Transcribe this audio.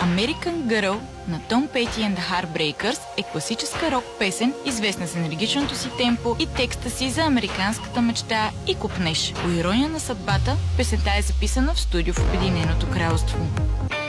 American Girl на Tom Petty and the Heartbreakers е класическа рок песен, известна с енергичното си темпо и текста си за американската мечта и купнеж. По ирония на съдбата, песента е записана в студио в Обединеното кралство.